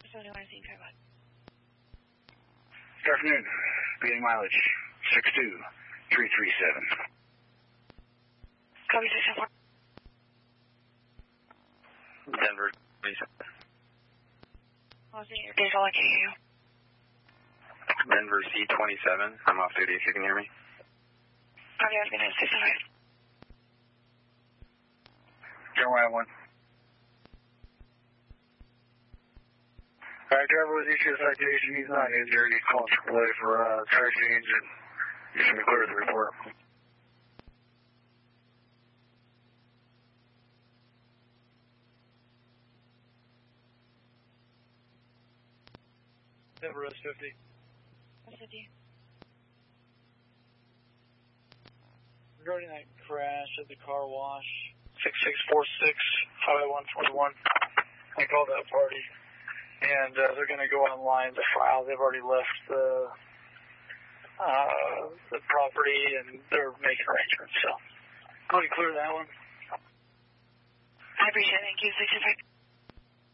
71 Code. Good afternoon. Beginning mileage 62337. Copy 674. Denver 27. I'll see your diesel, I can hear you. Denver C27. I'm off duty if you can hear me. Copy, I was going to 600. Jeremiah 1. Alright, driver was issued a citation. He's not injured. He's calling AAA for tire change and he's going to clear the report. Denver S50. S50. Regarding that crash at the car wash, 6646, Highway 141. I called that party, and they're going to go online to file. They've already left the property, and they're making arrangements. So, go ahead and clear that one. I appreciate it. Thank you. 665.